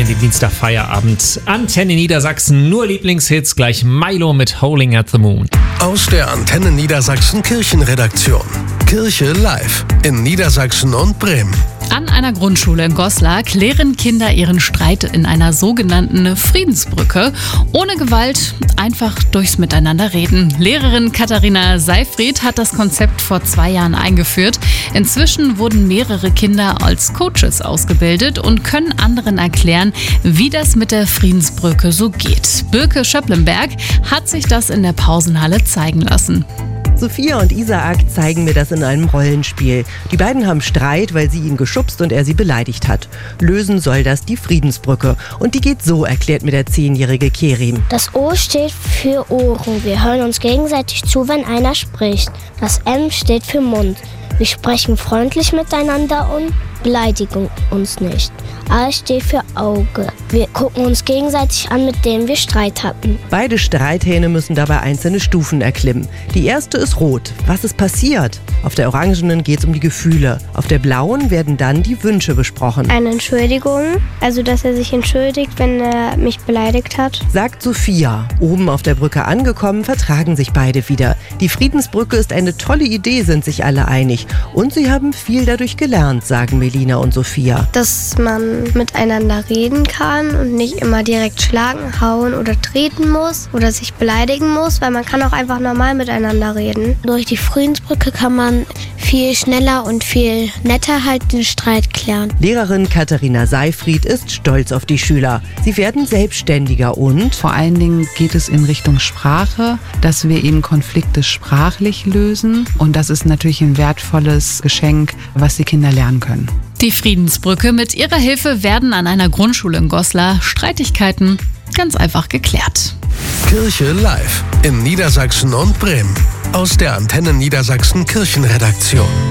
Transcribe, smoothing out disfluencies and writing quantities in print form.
den Dienstagfeierabend. Antenne Niedersachsen, nur Lieblingshits, gleich Milo mit Howling at the Moon. Aus der Antenne Niedersachsen Kirchenredaktion. Kirche live in Niedersachsen und Bremen. An einer Grundschule in Goslar klären Kinder ihren Streit in einer sogenannten Friedensbrücke. Ohne Gewalt, einfach durchs Miteinanderreden. Lehrerin Katharina Seifried hat das Konzept vor 2 Jahren eingeführt. Inzwischen wurden mehrere Kinder als Coaches ausgebildet und können anderen erklären, wie das mit der Friedensbrücke so geht. Birke Schöpplenberg hat sich das in der Pausenhalle zeigen lassen. Sophia und Isaak zeigen mir das in einem Rollenspiel. Die beiden haben Streit, weil sie ihn geschubst und er sie beleidigt hat. Lösen soll das die Friedensbrücke. Und die geht so, erklärt mir der 10-jährige Kerim. Das O steht für Ohren. Wir hören uns gegenseitig zu, wenn einer spricht. Das M steht für Mund. Wir sprechen freundlich miteinander und beleidigen uns nicht. A steht für Auge. Wir gucken uns gegenseitig an, mit denen wir Streit hatten. Beide Streithähne müssen dabei einzelne Stufen erklimmen. Die erste ist rot. Was ist passiert? Auf der orangenen geht es um die Gefühle. Auf der blauen werden dann die Wünsche besprochen. Eine Entschuldigung, also dass er sich entschuldigt, wenn er mich beleidigt hat. Sagt Sophia. Oben auf der Brücke angekommen, vertragen sich beide wieder. Die Friedensbrücke ist eine tolle Idee, sind sich alle einig. Und sie haben viel dadurch gelernt, sagen Melina und Sophia. Dass man miteinander reden kann und nicht immer direkt schlagen, hauen oder treten muss oder sich beleidigen muss, weil man kann auch einfach normal miteinander reden. Durch die Friedensbrücke kann man viel schneller und viel netter halt den Streit klären. Lehrerin Katharina Seifried ist stolz auf die Schüler. Sie werden selbstständiger und vor allen Dingen geht es in Richtung Sprache, dass wir eben Konflikte sprachlich lösen. Und das ist natürlich ein wertvolles Geschenk, was die Kinder lernen können. Die Friedensbrücke. Mit ihrer Hilfe werden an einer Grundschule in Goslar Streitigkeiten ganz einfach geklärt. Kirche live in Niedersachsen und Bremen. Aus der Antenne Niedersachsen Kirchenredaktion.